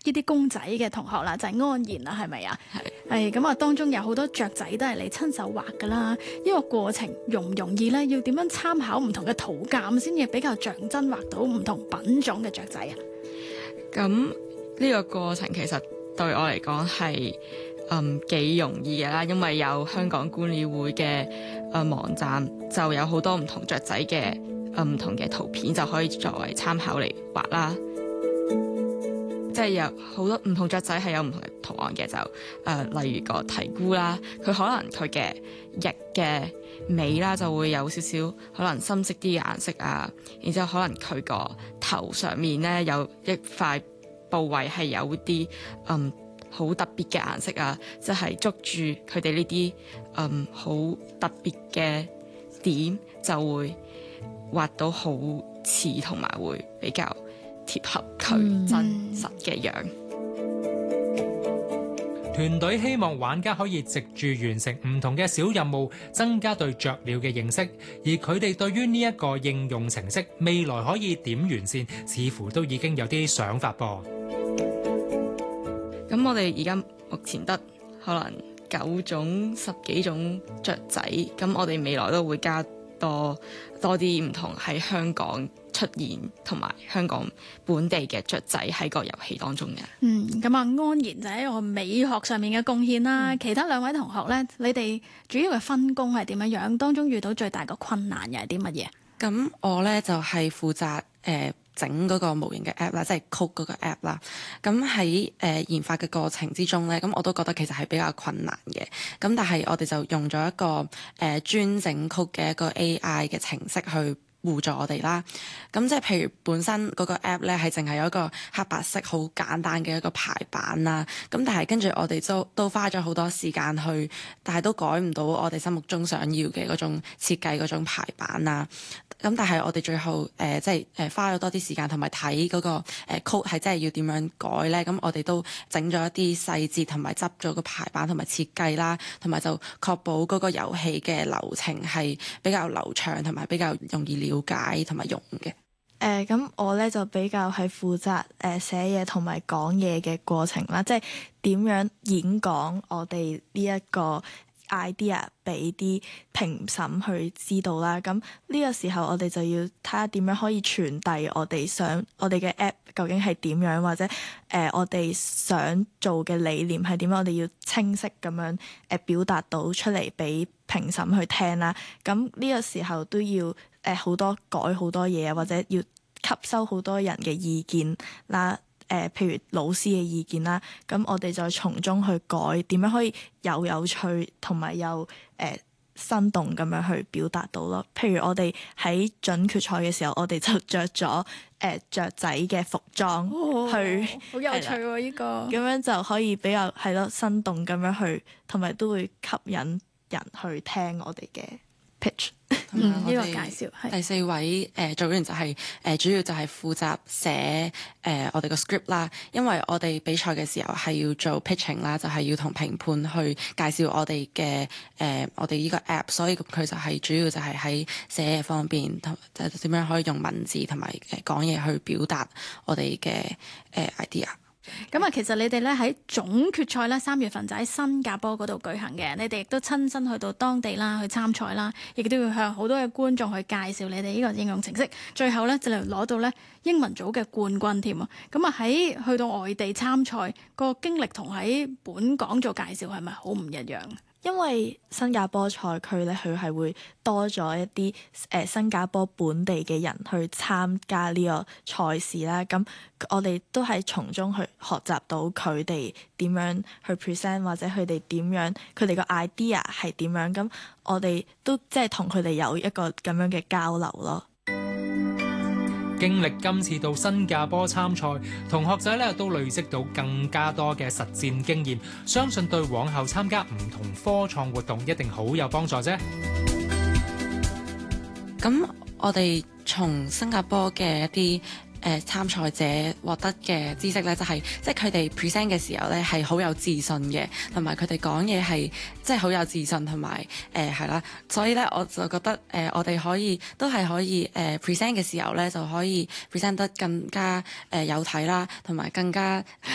呢啲公仔嘅同學啦，就係安然啦，係咪啊？係咁啊，當中有好多雀仔都係你親手畫噶啦。呢個過程容唔容易咧？要點樣參考唔同嘅圖鑑先至比較像真畫到唔同品種嘅雀仔啊？ 咁呢個過程其實對我嚟講係幾容易嘅啦，因為有香港觀鳥會嘅網站，就有好多唔同雀仔嘅唔同嘅圖片，就可以作為參考嚟畫啦。即係有好多唔同雀仔係有唔同嘅圖案嘅，就例如個鵜鶘啦，佢可能佢嘅翼嘅尾啦就會有少少可能深色啲嘅顏色啊，然之後可能佢個頭上面咧有一塊部位係有啲好特別嘅顏色啊，即係捉住佢哋呢啲好特別嘅點，就會畫到好似同埋會比較貼合佢真實嘅樣。 團隊希望玩家可以藉住完成唔同嘅小任務，增加對雀鳥嘅認識，而佢哋對於呢一個應用程式未來可以點完善，似乎都已經有啲想法噃。 咁我哋而家目前得可能9種、10幾種雀仔，咁我哋未來都會加多啲唔同喺香港出現同埋香港本地嘅雀仔喺個遊戲當中嘅。 咁啊，安然就係一個美學上面嘅貢獻啦。其他兩位同學呢，你哋主要嘅分工係點樣樣？當中遇到最大嘅困難又係啲乜嘢？ 咁我呢就係負責整嗰個模型嘅 app 啦，即係 code 嗰個 app 啦。咁喺研發嘅過程之中呢，咁我都覺得其實係比較困難嘅。咁但係我哋就用咗一個專整 code 嘅一個 AI 嘅程式去互助我哋啦。咁即係譬如本身嗰個 app 咧係淨係有一個黑白色好簡單嘅一個排版啦。咁但係跟住我哋都花咗好多時間去，但係都改唔到我哋心目中想要嘅嗰種設計嗰種排版啦。咁但係我哋最後花咗多啲時間同埋睇嗰個code 係真係要點樣改咧。咁我哋都整咗一啲細節同埋執咗個排版同埋設計啦，同埋就確保嗰個遊戲嘅流程係比較流暢同埋比較容易了解同埋用嘅。 咁我咧就比較係負責寫嘢同埋講嘢嘅過程啦，即係點樣演講我哋呢一個 idea 俾啲評審去知道啦。咁呢個時候我哋就要睇下點樣可以傳遞我哋嘅 app 究竟係點樣，或者我哋想做嘅理念係點樣，我哋要清晰咁樣表達到出嚟俾評審去聽啦。咁呢個時候都要改好多嘢啊，或者要吸收好多人嘅意見啦。譬如老師嘅意見啦，咁我哋就從中去改，點樣可以有趣同埋有生動咁樣去表達到咯。譬如我哋喺準決賽嘅時候，我哋就着咗雀仔嘅服裝去， 好有趣喎！呢個咁樣就可以比較生動咁樣去，同埋都會吸引人去聽我哋嘅 pitch。 呢個介紹係第4位組員就係主要就係負責寫我哋個 script 啦，因為我哋比賽嘅時候係要做 pitching 啦，就係要同評判去介紹我哋嘅我哋呢個 app， 所以佢就係主要就係喺寫嘢方面，同點樣可以用文字同埋講嘢去表達我哋嘅idea。 咁啊，其實你哋咧喺總決賽咧3月份就喺新加坡嗰度舉行嘅，你哋亦都親身去到當地啦，去參賽啦，亦都要向好多嘅觀眾去介紹你哋呢個應用程式，最後咧就嚟攞到咧英文組嘅冠軍添啊！咁啊喺去到外地參賽個經歷同喺本港做介紹係咪好唔一樣？ 因為新加坡賽區咧，佢係會多咗一啲新加坡本地嘅人去參加呢個賽事啦。咁我哋都係從中去學習到佢哋點樣去 present， 或者佢哋點樣佢哋個 idea 係點樣。咁我哋都即係同佢哋有一個咁樣嘅交流咯。 經歷今次到新加坡參賽，同學仔咧都累積到更加多嘅實戰經驗，相信對往後參加唔同科創活動一定好有幫助啫。 咁我哋從新加坡嘅一啲參賽者獲得嘅知識咧，就係即係佢哋 present 嘅時候咧係好有自信嘅，同埋佢哋講嘢係即係好有自信，同埋係啦。所以咧我就覺得我哋可以 present 嘅時候咧就可以 present 得更加有睇啦，同埋更加